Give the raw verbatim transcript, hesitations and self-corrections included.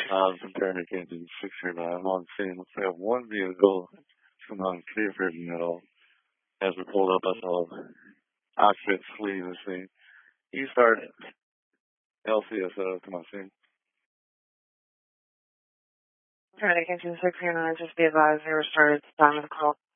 Um, comparing again to the six here nine, I'm on scene. Looks like I have one vehicle come on clear for middle. As we pulled up, I saw occupant fleeing the scene. You start L C S O, come on scene. Trying to get to six here nine, just be advised they were started at the time of the call.